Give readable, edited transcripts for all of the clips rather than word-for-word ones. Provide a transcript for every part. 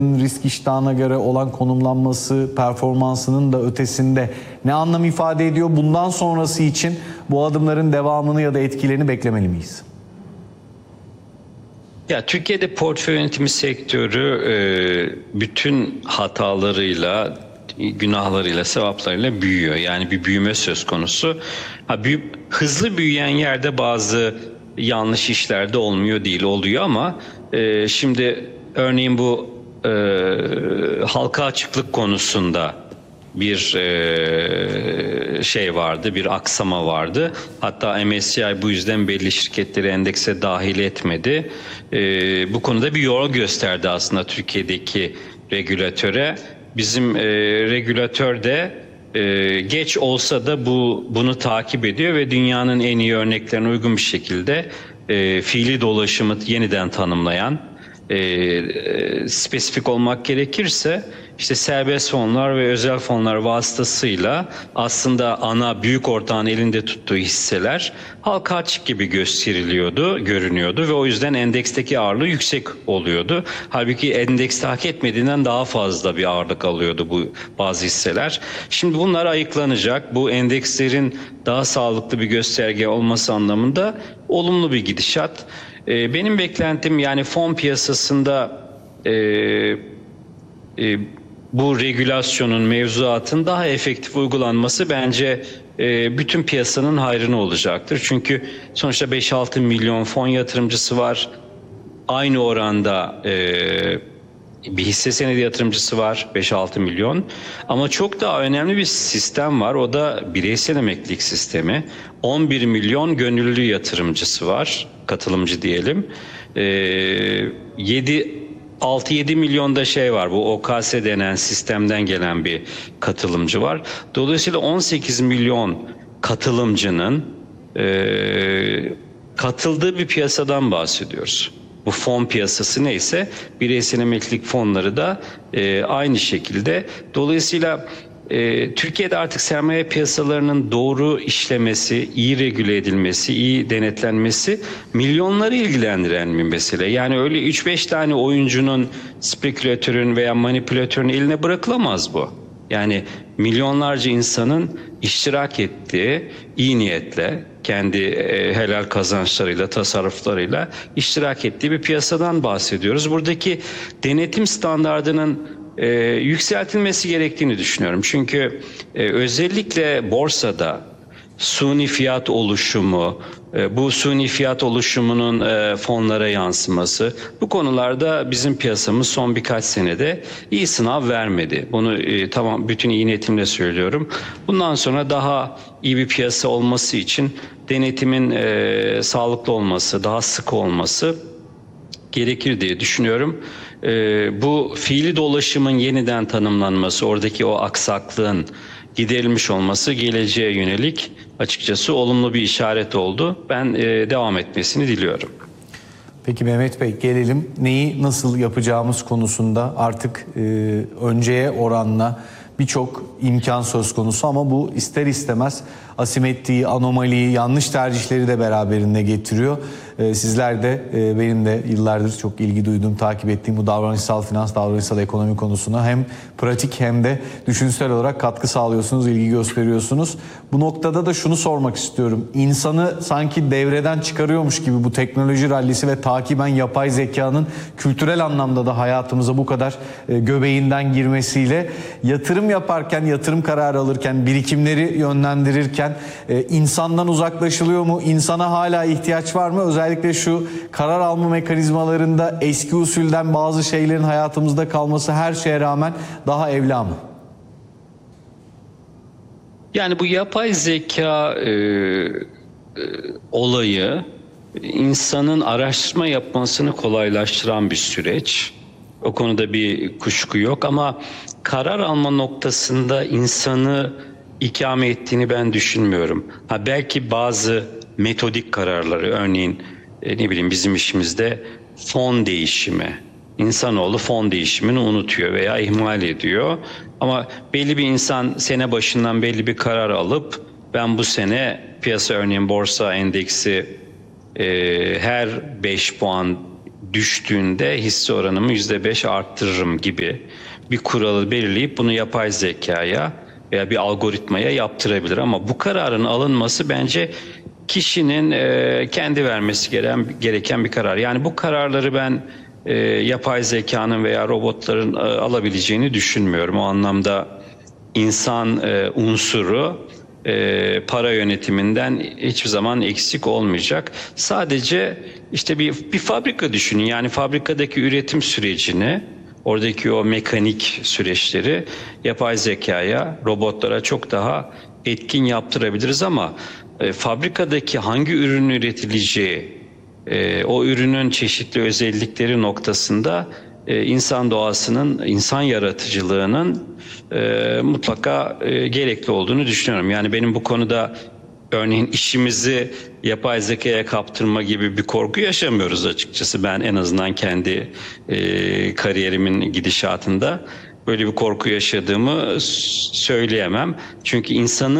risk iştahına göre olan konumlanması, performansının da ötesinde ne anlam ifade ediyor? Bundan sonrası için bu adımların devamını ya da etkilerini beklemeli miyiz? Ya Türkiye'de portföy yönetimi sektörü bütün hatalarıyla, günahlarıyla, sevaplarıyla büyüyor. Yani bir büyüme söz konusu. Hızlı büyüyen yerde bazı yanlış işler de olmuyor değil, oluyor ama şimdi örneğin bu halka açıklık konusunda bir şey vardı, bir aksama vardı. Hatta MSCI bu yüzden belli şirketleri endekse dahil etmedi. Bu konuda bir yol gösterdi aslında Türkiye'deki regülatöre. Bizim regülatör de geç olsa da bunu takip ediyor ve dünyanın en iyi örneklerine uygun bir şekilde fiili dolaşımı yeniden tanımlayan, spesifik olmak gerekirse işte serbest fonlar ve özel fonlar vasıtasıyla aslında ana büyük ortağın elinde tuttuğu hisseler halka açık gibi görünüyordu ve o yüzden endeksteki ağırlığı yüksek oluyordu. Halbuki endekste hak etmediğinden daha fazla bir ağırlık alıyordu bu bazı hisseler. Şimdi bunlar ayıklanacak. Bu endekslerin daha sağlıklı bir gösterge olması anlamında olumlu bir gidişat. Benim beklentim yani fon piyasasında bu regülasyonun, mevzuatın daha efektif uygulanması bence bütün piyasanın hayrına olacaktır. Çünkü sonuçta 5-6 milyon fon yatırımcısı var. Aynı oranda bir hisse senedi yatırımcısı var, 5-6 milyon. Ama çok daha önemli bir sistem var. O da bireysel emeklilik sistemi. 11 milyon gönüllü yatırımcısı var, katılımcı diyelim. 6-7 milyonda şey var, bu OKS denen sistemden gelen bir katılımcı var. Dolayısıyla 18 milyon katılımcının katıldığı bir piyasadan bahsediyoruz. Bu fon piyasası neyse bireysel emeklilik fonları da aynı şekilde. Dolayısıyla Türkiye'de artık sermaye piyasalarının doğru işlemesi, iyi regüle edilmesi, iyi denetlenmesi milyonları ilgilendiren bir mesele. Yani öyle 3-5 tane oyuncunun, spekülatörün veya manipülatörün eline bırakılamaz bu. Yani milyonlarca insanın iştirak ettiği, iyi niyetle, kendi helal kazançlarıyla, tasarruflarıyla iştirak ettiği bir piyasadan bahsediyoruz. Buradaki denetim standardının yükseltilmesi gerektiğini düşünüyorum. Çünkü özellikle borsada suni fiyat oluşumu, bu suni fiyat oluşumunun fonlara yansıması, bu konularda bizim piyasamız son birkaç senede iyi sınav vermedi. Bunu tamam bütün iyi niyetimle söylüyorum. Bundan sonra daha iyi bir piyasa olması için denetimin sağlıklı olması, daha sık olması gerekir diye düşünüyorum. Bu fiili dolaşımın yeniden tanımlanması, oradaki o aksaklığın giderilmiş olması geleceğe yönelik açıkçası olumlu bir işaret oldu. Ben devam etmesini diliyorum. Peki Mehmet Bey, gelelim neyi nasıl yapacağımız konusunda artık önceye oranla birçok imkan söz konusu ama bu ister istemez asimetriyi, anomaliyi, yanlış tercihleri de beraberinde getiriyor. Sizler de benim de yıllardır çok ilgi duyduğum, takip ettiğim bu davranışsal finans, davranışsal ekonomi konusuna hem pratik hem de düşünsel olarak katkı sağlıyorsunuz, ilgi gösteriyorsunuz. Bu noktada da şunu sormak istiyorum. İnsanı sanki devreden çıkarıyormuş gibi bu teknoloji rallisi ve takiben yapay zekanın kültürel anlamda da hayatımıza bu kadar göbeğinden girmesiyle yatırım yaparken, yatırım kararı alırken, birikimleri yönlendirirken insandan uzaklaşılıyor mu? İnsana hala ihtiyaç var mı? Özellikle şu karar alma mekanizmalarında eski usulden bazı şeylerin hayatımızda kalması her şeye rağmen daha evla mı? Yani bu yapay zeka olayı insanın araştırma yapmasını kolaylaştıran bir süreç. O konuda bir kuşku yok ama karar alma noktasında insanı ikame ettiğini ben düşünmüyorum. Belki bazı metodik kararları, örneğin ne bileyim bizim işimizde fon değişimi. İnsanoğlu fon değişimini unutuyor veya ihmal ediyor. Ama belli bir insan sene başından belli bir karar alıp ben bu sene piyasa örneğin borsa endeksi her 5 puan düştüğünde hisse oranımı %5 arttırırım gibi bir kuralı belirleyip bunu yapay zekaya veya bir algoritmaya yaptırabilir. Ama bu kararın alınması bence kişinin kendi vermesi gereken bir karar. Yani bu kararları ben yapay zekanın veya robotların alabileceğini düşünmüyorum. O anlamda insan unsuru para yönetiminden hiçbir zaman eksik olmayacak. Sadece işte bir fabrika düşünün. Yani fabrikadaki üretim sürecini, oradaki o mekanik süreçleri yapay zekaya, robotlara çok daha etkin yaptırabiliriz ama fabrikadaki hangi ürün üretileceği, o ürünün çeşitli özellikleri noktasında insan doğasının, insan yaratıcılığının mutlaka gerekli olduğunu düşünüyorum. Yani benim bu konuda örneğin işimizi yapay zekaya kaptırma gibi bir korku yaşamıyoruz açıkçası. Ben en azından kendi kariyerimin gidişatında böyle bir korku yaşadığımı söyleyemem. Çünkü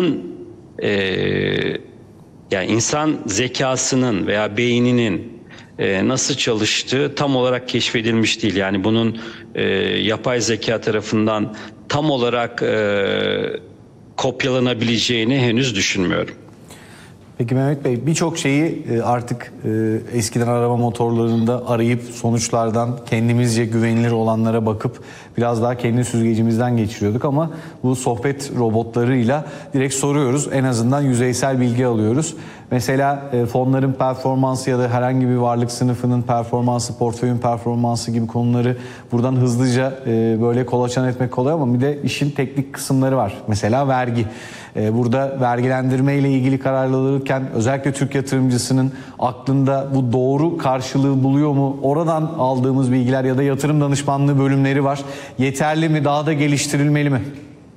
yani insan zekasının veya beyninin nasıl çalıştığı tam olarak keşfedilmiş değil. Yani bunun yapay zeka tarafından tam olarak kopyalanabileceğini henüz düşünmüyorum. Peki Mehmet Bey, birçok şeyi artık eskiden araba motorlarında arayıp sonuçlardan kendimizce güvenilir olanlara bakıp biraz daha kendi süzgecimizden geçiriyorduk ama bu sohbet robotlarıyla direkt soruyoruz. En azından yüzeysel bilgi alıyoruz. Mesela fonların performansı ya da herhangi bir varlık sınıfının performansı, portföyün performansı gibi konuları buradan hızlıca böyle kolaçan etmek kolay ama bir de işin teknik kısımları var. Mesela vergi. Burada vergilendirme ile ilgili kararlar alırken özellikle Türk yatırımcısının aklında bu doğru karşılığı buluyor mu? Oradan aldığımız bilgiler ya da yatırım danışmanlığı bölümleri var. Yeterli mi? Daha da geliştirilmeli mi?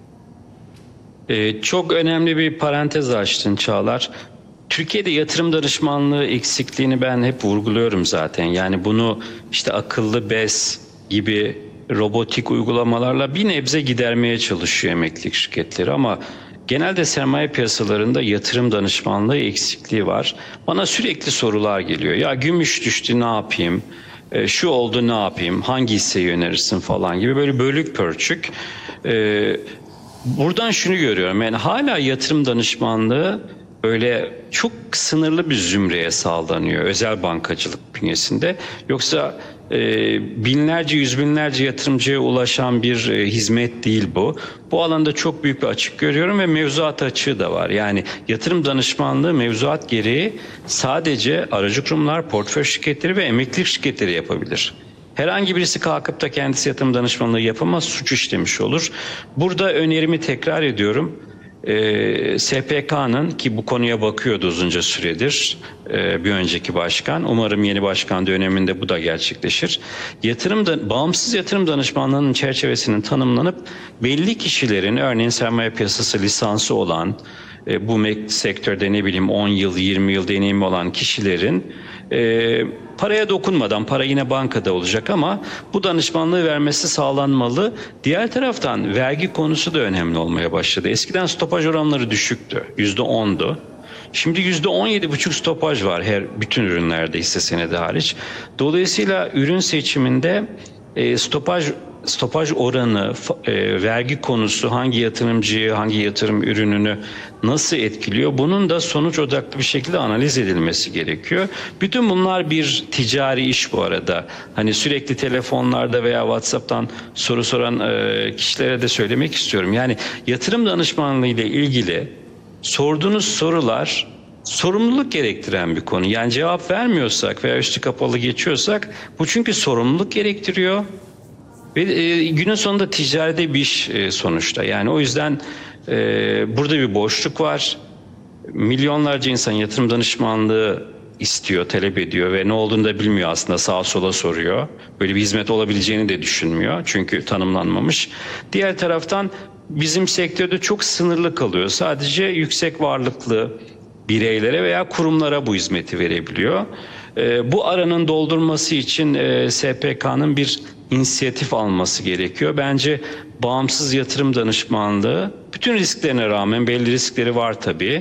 Çok önemli bir parantez açtın Çağlar. Türkiye'de yatırım danışmanlığı eksikliğini ben hep vurguluyorum zaten. Yani bunu işte akıllı BES gibi robotik uygulamalarla bir nebze gidermeye çalışıyor emeklilik şirketleri ama genelde sermaye piyasalarında yatırım danışmanlığı eksikliği var. Bana sürekli sorular geliyor. Ya gümüş düştü ne yapayım? Şu oldu ne yapayım? Hangi hisseyi önerirsin falan gibi böyle bölük pörçük. Buradan şunu görüyorum. Yani hala yatırım danışmanlığı böyle çok sınırlı bir zümreye sağlanıyor özel bankacılık bünyesinde. Yoksa binlerce, yüz binlerce yatırımcıya ulaşan bir hizmet değil bu. Bu alanda çok büyük bir açık görüyorum ve mevzuat açığı da var. Yani yatırım danışmanlığı mevzuat gereği sadece aracı kurumlar, portföy şirketleri ve emeklilik şirketleri yapabilir. Herhangi birisi kalkıp da kendisi yatırım danışmanlığı yapamaz, suç işlemiş olur. Burada önerimi tekrar ediyorum. SPK'nın ki bu konuya bakıyordu uzunca süredir bir önceki başkan. Umarım yeni başkan döneminde bu da gerçekleşir. Bağımsız yatırım danışmanlığının çerçevesinin tanımlanıp belli kişilerin örneğin sermaye piyasası lisansı olan bu sektörde ne bileyim 10 yıl 20 yıl deneyimi olan kişilerin paraya dokunmadan, para yine bankada olacak ama bu danışmanlığı vermesi sağlanmalı. Diğer taraftan vergi konusu da önemli olmaya başladı. Eskiden stopaj oranları düşüktü, %10'du. Şimdi %17,5 stopaj var bütün ürünlerde hisse senedi hariç. Dolayısıyla ürün seçiminde stopaj oranı, vergi konusu hangi yatırımcıyı, hangi yatırım ürününü nasıl etkiliyor? Bunun da sonuç odaklı bir şekilde analiz edilmesi gerekiyor. Bütün bunlar bir ticari iş bu arada. Hani sürekli telefonlarda veya WhatsApp'tan soru soran kişilere de söylemek istiyorum. Yani yatırım danışmanlığı ile ilgili sorduğunuz sorular sorumluluk gerektiren bir konu. Yani cevap vermiyorsak veya üstü kapalı geçiyorsak bu çünkü sorumluluk gerektiriyor. Ve günün sonunda ticarete bir iş sonuçta. Yani o yüzden burada bir boşluk var. Milyonlarca insan yatırım danışmanlığı istiyor, talep ediyor ve ne olduğunu da bilmiyor aslında, sağa sola soruyor. Böyle bir hizmet olabileceğini de düşünmüyor çünkü tanımlanmamış. Diğer taraftan bizim sektörde çok sınırlı kalıyor. Sadece yüksek varlıklı bireylere veya kurumlara bu hizmeti verebiliyor. Bu aranın doldurması için SPK'nın bir inisiyatif alması gerekiyor. Bence bağımsız yatırım danışmanlığı bütün risklerine rağmen, belli riskleri var tabii,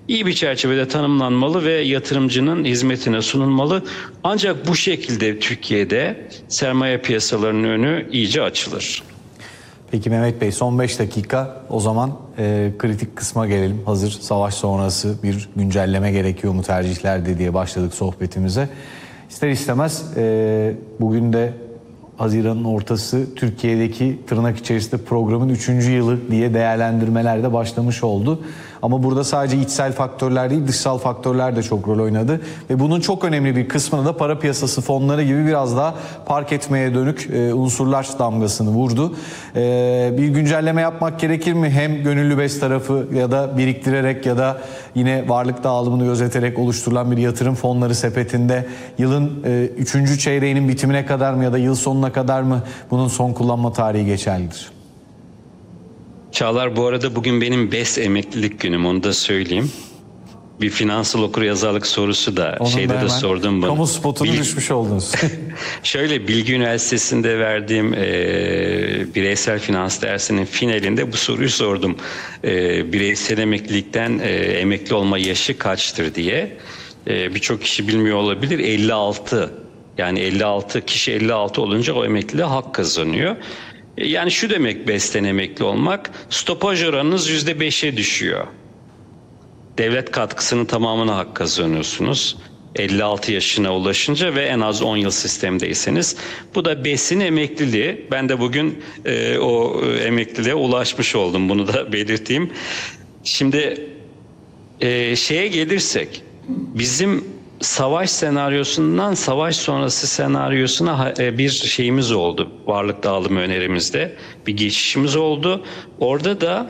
iyi bir çerçevede tanımlanmalı ve yatırımcının hizmetine sunulmalı. Ancak bu şekilde Türkiye'de sermaye piyasalarının önü iyice açılır. Peki Mehmet Bey, son 5 dakika o zaman kritik kısma gelelim. Hazır savaş sonrası bir güncelleme gerekiyor mu tercihlerde diye başladık sohbetimize. İster istemez bugün de Haziran'ın ortası Türkiye'deki tırnak içerisinde programın 3. yılı diye değerlendirmeler de başlamış oldu. Ama burada sadece içsel faktörler değil, dışsal faktörler de çok rol oynadı. Ve bunun çok önemli bir kısmını da para piyasası fonları gibi biraz daha park etmeye dönük unsurlar damgasını vurdu. Bir güncelleme yapmak gerekir mi? Hem gönüllü BES tarafı ya da biriktirerek ya da yine varlık dağılımını gözeterek oluşturulan bir yatırım fonları sepetinde yılın 3. çeyreğinin bitimine kadar mı ya da yıl sonuna kadar mı bunun son kullanma tarihi geçerlidir? Çağlar, bu arada bugün benim BES emeklilik günüm, onu da söyleyeyim. Bir finansal okuryazarlık sorusu da şeyde de sordum bunu. Kamu spotunu düşmüş oldunuz. Şöyle, Bilgi Üniversitesi'nde verdiğim bireysel finans dersinin finalinde bu soruyu sordum. Bireysel emeklilikten emekli olma yaşı kaçtır diye. Birçok kişi bilmiyor olabilir. 56. Yani 56 kişi 56 olunca o emekliliğe hak kazanıyor. Yani şu demek BES'ten emekli olmak, stopaj oranınız %5'e düşüyor. Devlet katkısının tamamına hak kazanıyorsunuz 56 yaşına ulaşınca ve en az 10 yıl sistemdeyseniz. Bu da BES'in emekliliği. Ben de bugün o emekliliğe ulaşmış oldum, bunu da belirteyim. Şimdi şeye gelirsek, bizim savaş senaryosundan savaş sonrası senaryosuna bir şeyimiz oldu. Varlık dağılımı önerimizde bir geçişimiz oldu. Orada da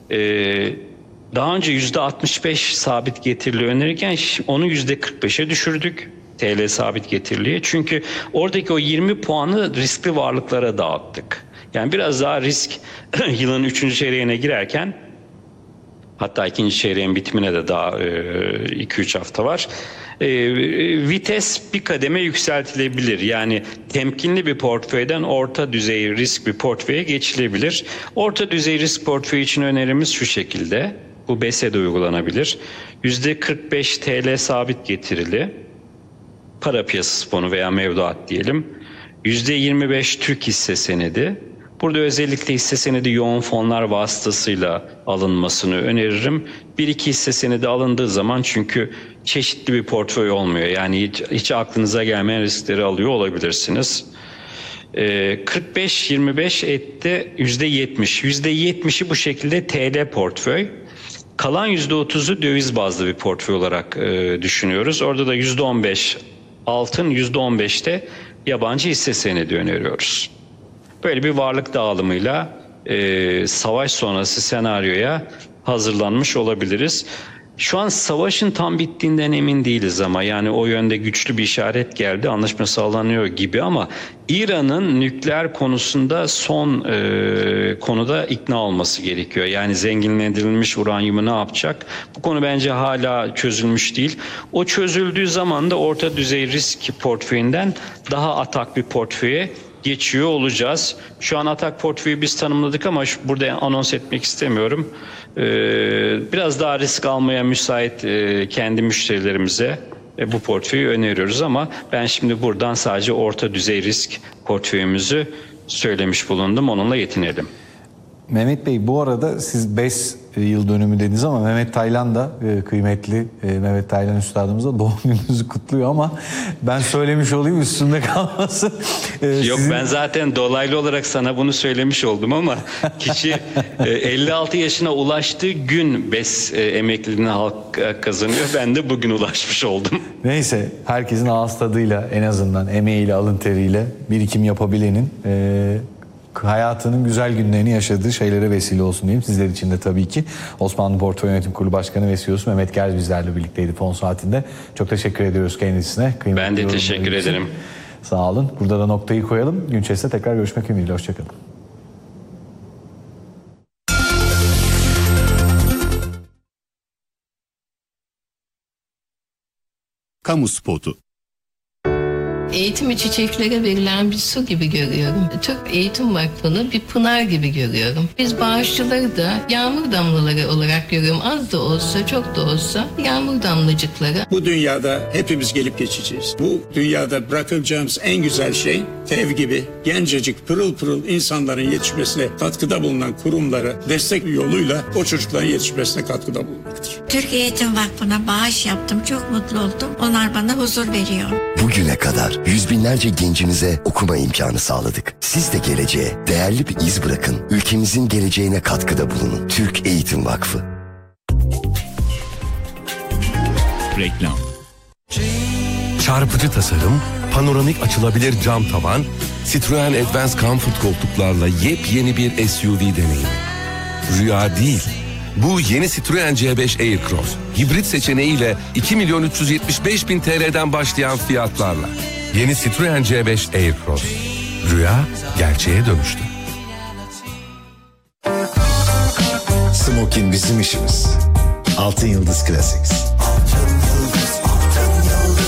daha önce %65 sabit getirili önerirken onu %45'e düşürdük. TL sabit getiriliği. Çünkü oradaki o 20 puanı riskli varlıklara dağıttık. Yani biraz daha risk yılın 3. çeyreğine girerken, hatta 2. çeyreğin bitimine de daha 2-3 hafta var. Vites bir kademe yükseltilebilir. Yani temkinli bir portföyden orta düzey risk bir portföye geçilebilir. Orta düzey risk portföyü için önerimiz şu şekilde. Bu BES'e de uygulanabilir. %45 TL sabit getirili para piyasası fonu veya mevduat diyelim. %25 Türk hisse senedi. Burada özellikle hisse senedi yoğun fonlar vasıtasıyla alınmasını öneririm. 1-2 hisse senedi alındığı zaman, çünkü çeşitli bir portföy olmuyor. Yani hiç aklınıza gelmeyen riskleri alıyor olabilirsiniz. 45-25 etti %70. %70'i bu şekilde TL portföy. Kalan %30'u döviz bazlı bir portföy olarak düşünüyoruz. Orada da %15 altın, %15'te yabancı hisse senedi öneriyoruz. Böyle bir varlık dağılımıyla savaş sonrası senaryoya hazırlanmış olabiliriz. Şu an savaşın tam bittiğinden emin değiliz ama yani o yönde güçlü bir işaret geldi. Anlaşma sağlanıyor gibi ama İran'ın nükleer konusunda son konuda ikna olması gerekiyor. Yani zenginleştirilmiş uranyumu ne yapacak? Bu konu bence hala çözülmüş değil. O çözüldüğü zaman da orta düzey risk portföyünden daha atak bir portföye geçiyor olacağız. Şu an atak portföyü biz tanımladık ama burada anons etmek istemiyorum. Biraz daha risk almaya müsait kendi müşterilerimize bu portföyü öneriyoruz ama ben şimdi buradan sadece orta düzey risk portföyümüzü söylemiş bulundum. Onunla yetinelim. Mehmet Bey, bu arada siz BES yıl dönümü dediniz ama Mehmet Taylan da kıymetli Mehmet Taylan üstadımıza doğum gününüzü kutluyor ama ben söylemiş olayım, üstünde kalmasın. Yok, ben zaten dolaylı olarak sana bunu söylemiş oldum ama kişi 56 yaşına ulaştığı gün BES emekliliğine hak kazanıyor. Ben de bugün ulaşmış oldum. Neyse, herkesin ağız tadıyla, en azından emeğiyle, alın teriyle birikim yapabilenin hayatının güzel günlerini yaşadığı şeylere vesile olsun diyeyim. Sizler için de tabii ki. Osmanlı Portföy Yönetim Kurulu Başkanı ve CEO'su Mehmet Gerz bizlerle birlikteydi Fon Saati'nde. Çok teşekkür ediyoruz kendisine. Ben de teşekkür ederim. Sağ olun. Burada da noktayı koyalım. Gün içerisinde tekrar görüşmek ümidiyle. Hoşçakalın. Kamu spotu. Eğitimi çiçeklere verilen bir su gibi görüyorum. Türk Eğitim Vakfı'nı bir pınar gibi görüyorum. Biz bağışçıları da yağmur damlaları olarak görüyorum. Az da olsa, çok da olsa yağmur damlacıkları. Bu dünyada hepimiz gelip geçeceğiz. Bu dünyada bırakacağımız en güzel şey TEV gibi gencecik pırıl pırıl insanların yetişmesine katkıda bulunan kurumlara destek yoluyla o çocukların yetişmesine katkıda bulunmaktır. Türk Eğitim Vakfı'na bağış yaptım. Çok mutlu oldum. Onlar bana huzur veriyor. Bugüne kadar yüz binlerce gencimize okuma imkanı sağladık. Siz de geleceğe değerli bir iz bırakın. Ülkemizin geleceğine katkıda bulunun. Türk Eğitim Vakfı. Reklam. Çarpıcı tasarım, panoramik açılabilir cam tavan, Citroen Advance Comfort koltuklarla yepyeni bir SUV deneyimi. Rüya değil. Bu yeni Citroen C5 Aircross. Hibrit seçeneğiyle 2.375.000 TL'den başlayan fiyatlarla. Yeni Citroen C5 Aircross. Rüya gerçeğe dönüştü. Smokin bizim işimiz. Altın Yıldız Classics.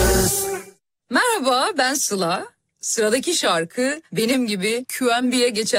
Merhaba, ben Sıla. Sıradaki şarkı benim gibi QMB'ye geçen